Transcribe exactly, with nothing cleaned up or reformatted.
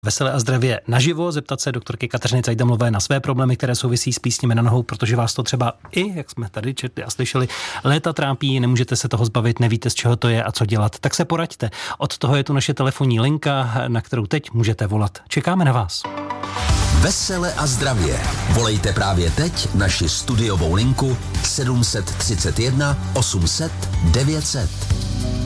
Veselé a zdravě naživo, zeptat se doktorky Kateřiny Cajdamlové na své problémy, které souvisí s písněmi na nohou, protože vás to třeba i, jak jsme tady četli a slyšeli, léta trápí, nemůžete se toho zbavit, nevíte, z čeho to je a co dělat, tak se poraďte. Od toho je tu naše telefonní linka, na kterou teď můžete volat. Čekáme na vás. Vesele a zdravě. Volejte právě teď naši studiovou linku sedm set třicet jedna osm set devět set.